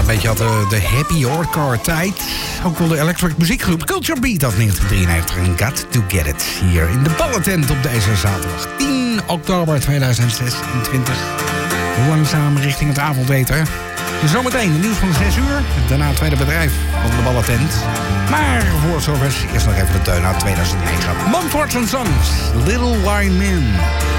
beetje had de happy hardcore tijd. Ook wel de electric muziekgroep Culture Beat uit 1993. En Got to Get It. Hier in de ballentent op deze zaterdag 10 oktober 2026. Langzaam richting het avondeten. Zometeen de nieuws van 6 uur. Daarna het tweede bedrijf van de ballentent. Maar voor zover eerst nog even de teun uit 2009. Mumford & Sons, Little Wine Man.